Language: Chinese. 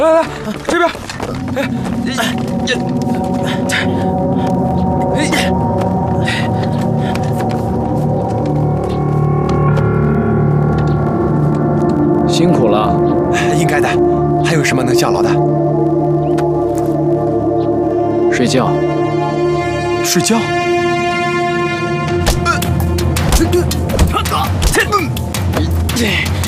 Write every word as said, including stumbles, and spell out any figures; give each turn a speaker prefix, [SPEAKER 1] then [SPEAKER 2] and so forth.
[SPEAKER 1] 来来，这边。哎，哎，
[SPEAKER 2] 辛苦了。
[SPEAKER 3] 应该的，还有什么能效劳的？
[SPEAKER 2] 睡觉。
[SPEAKER 3] 睡觉。
[SPEAKER 1] 呃，